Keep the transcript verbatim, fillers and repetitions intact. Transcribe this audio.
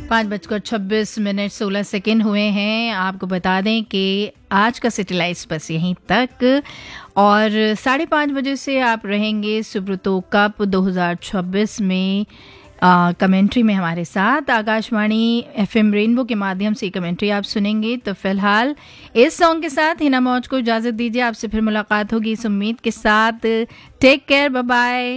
पाँच बजकर छब्बीस मिनट सोलह सेकेंड हुए हैं। आपको बता दें कि आज का सिटीलाइट्स बस यहीं तक, और साढ़े पाँच बजे से आप रहेंगे सुब्रतो कप दो हज़ार छब्बीस में कमेंट्री में हमारे साथ। आकाशवाणी एफएम रेनबो के माध्यम से कमेंट्री आप सुनेंगे। तो फिलहाल इस सॉन्ग के साथ हिना मौज को इजाज़त दीजिए। आपसे फिर मुलाकात होगी इस उम्मीद के साथ। Take care, bye bye.